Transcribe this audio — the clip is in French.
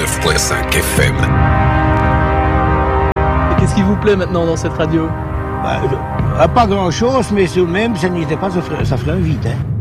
89.5 FM. Et qu'est-ce qui vous plaît maintenant dans cette radio ? Pas grand-chose, mais tout de même, ça n'était pas, ça ferait un vide. Hein.